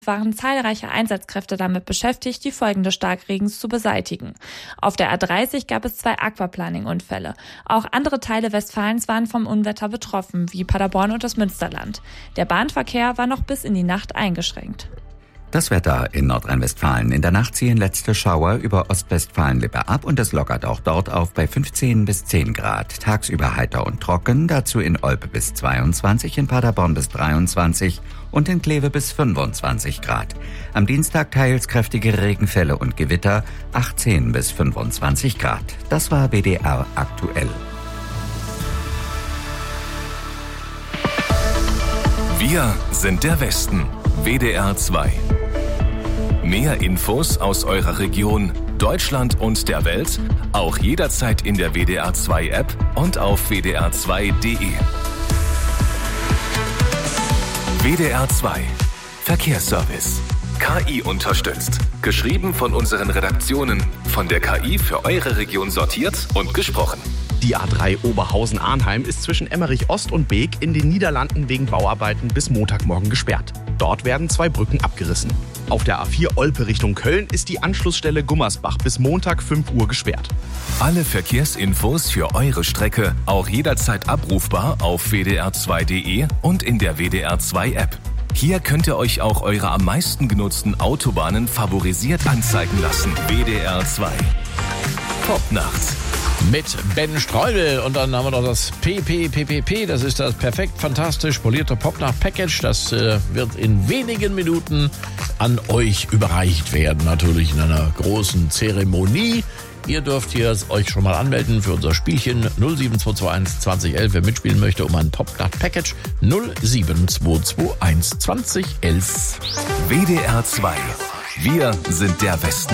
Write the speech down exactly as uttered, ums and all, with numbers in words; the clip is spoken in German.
waren zahlreiche Einsatzkräfte damit beschäftigt, die Folgen des Starkregens zu beseitigen. Auf der A dreißig gab es zwei Aquaplaning-Unfälle. Auch andere Teile Westfalens waren vom Unwetter betroffen, wie Paderborn und das Münsterland. Der Bahnverkehr war noch bis in die Nacht eingeschränkt. Das Wetter in Nordrhein-Westfalen. In der Nacht ziehen letzte Schauer über Ostwestfalen-Lippe ab und es lockert auch dort auf bei fünfzehn bis zehn Grad. Tagsüber heiter und trocken, dazu in Olpe bis zweiundzwanzig, in Paderborn bis dreiundzwanzig und in Kleve bis fünfundzwanzig Grad. Am Dienstag teils kräftige Regenfälle und Gewitter, achtzehn bis fünfundzwanzig Grad. Das war W D R aktuell. Wir sind der Westen. W D R zwei. Mehr Infos aus eurer Region, Deutschland und der Welt, auch jederzeit in der W D R zwei App und auf w d r zwei punkt d e. W D R zwei. Verkehrsservice. K I unterstützt. Geschrieben von unseren Redaktionen. Von der K I für eure Region sortiert und gesprochen. Die A drei Oberhausen-Arnheim ist zwischen Emmerich Ost und Beek in den Niederlanden wegen Bauarbeiten bis Montagmorgen gesperrt. Dort werden zwei Brücken abgerissen. Auf der A vier Olpe Richtung Köln ist die Anschlussstelle Gummersbach bis Montag fünf Uhr gesperrt. Alle Verkehrsinfos für eure Strecke auch jederzeit abrufbar auf w d r zwei punkt d e und in der W D R zwei App. Hier könnt ihr euch auch eure am meisten genutzten Autobahnen favorisiert anzeigen lassen. W D R zwei. Popnacht. Mit Ben Streudel und dann haben wir noch das P P P P P, das ist das perfekt fantastisch polierte Popnacht-Package. Das äh, wird in wenigen Minuten an euch überreicht werden, natürlich in einer großen Zeremonie. Ihr dürft hier euch schon mal anmelden für unser Spielchen null sieben zwei zwei eins zwanzig elf, wer mitspielen möchte, um ein Popnacht-Package null sieben zwei zwei eins zwanzig elf. W D R zwei. Wir sind der Westen.